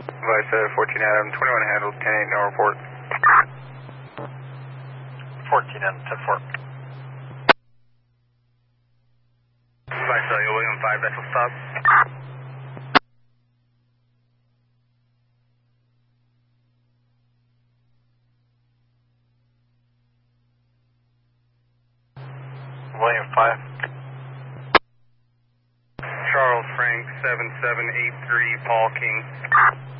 Vice 14 Adam, 21 handled, 10-8, no report. 14 Adam, 10-4. Vice William 5, vessel stop. William 5. Charles Frank 7783, Paul King.